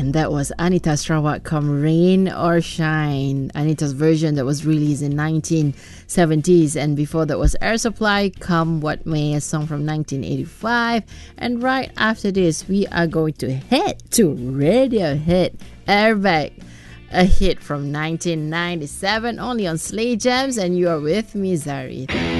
And that was Anita Sarawak, Come Rain or Shine. Anita's version that was released in 1970s. And before that was Air Supply, Come What May, a song from 1985. And right after this, we are going to head to Radiohead, Airbag, a hit from 1997, only on Slay Jams. And you are with me, Zari.